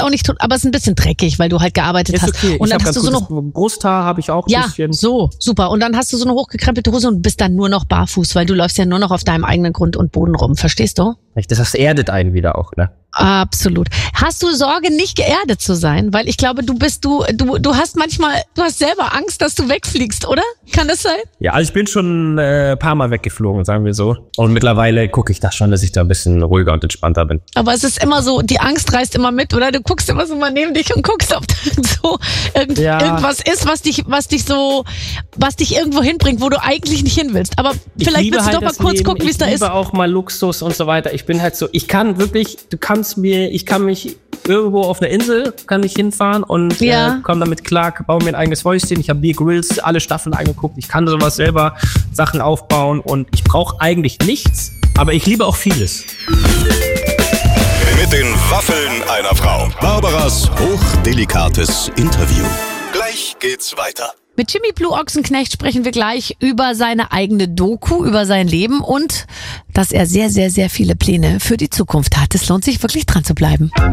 auch nicht, aber es ist ein bisschen dreckig, weil du halt gearbeitet hast. Okay. Und dann hast du so noch Brusthaar habe ich auch ein bisschen. Ja, so, super. Und dann hast du so eine hochgekrempelte Hose und bist dann nur noch barfuß, weil du läufst ja nur noch auf deinem eigenen Grund und Boden rum, verstehst du? Das erdet einen wieder auch, ne? Absolut. Hast du Sorge, nicht geerdet zu sein? Weil ich glaube, du hast manchmal, du hast selber Angst, dass du wegfliegst, oder? Kann das sein? Ja, also ich bin schon ein paar Mal weggeflogen, sagen wir so. Und mittlerweile gucke ich da schon, dass ich da ein bisschen ruhiger und entspannter bin. Aber es ist immer so, die Angst reißt immer mit, oder? Du guckst immer so mal neben dich und guckst, ob da irgendwas ist, was dich irgendwo hinbringt, wo du eigentlich nicht hin willst. Aber vielleicht willst du doch mal kurz gucken, wie es da ist. Ich liebe auch mal Luxus und so weiter. Ich bin halt so, ich kann mich irgendwo auf einer Insel, kann ich hinfahren und komme damit klar, baue mir ein eigenes Häuschen. Ich habe Bear Grylls, alle Staffeln angeguckt. Ich kann sowas selber, Sachen aufbauen und ich brauche eigentlich nichts, aber ich liebe auch vieles. Mit den Waffeln einer Frau. Barbaras hochdelikates Interview. Gleich geht's weiter. Mit Jimmy Blue Ochsenknecht sprechen wir gleich über seine eigene Doku, über sein Leben und dass er sehr, sehr, sehr viele Pläne für die Zukunft hat. Es lohnt sich wirklich dran zu bleiben.